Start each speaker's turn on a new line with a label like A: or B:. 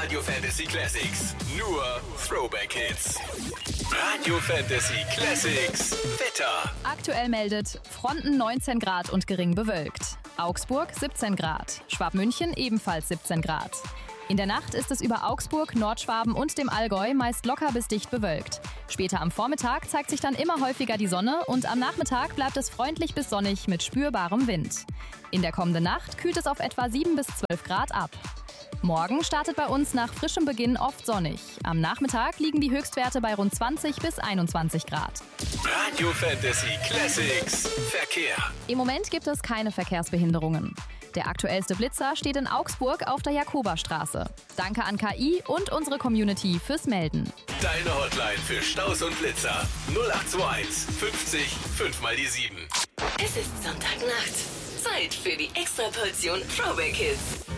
A: Radio Fantasy Classics. Nur Throwback Hits. Radio Fantasy Classics. Wetter.
B: Aktuell meldet Fronten 19 Grad und gering bewölkt. Augsburg 17 Grad. Schwabmünchen ebenfalls 17 Grad. In der Nacht ist es über Augsburg, Nordschwaben und dem Allgäu meist locker bis dicht bewölkt. Später am Vormittag zeigt sich dann immer häufiger die Sonne und am Nachmittag bleibt es freundlich bis sonnig mit spürbarem Wind. In der kommenden Nacht kühlt es auf etwa 7 bis 12 Grad ab. Morgen startet bei uns nach frischem Beginn oft sonnig. Am Nachmittag liegen die Höchstwerte bei rund 20 bis 21 Grad.
A: Radio Fantasy Classics. Verkehr.
B: Im Moment gibt es keine Verkehrsbehinderungen. Der aktuellste Blitzer steht in Augsburg auf der Jakoberstraße. Danke an KI und unsere Community fürs Melden.
A: Deine Hotline für Staus und Blitzer. 0821 50 5 mal die 7.
C: Es ist Sonntagnacht. Zeit für die Extraportion Throwback Hits.